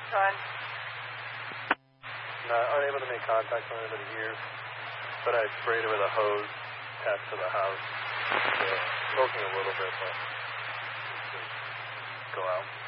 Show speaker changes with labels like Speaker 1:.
Speaker 1: son?
Speaker 2: No, unable to make contact with anybody here, but I sprayed her with a hose attached to the house. Smoking a little bit, but go out.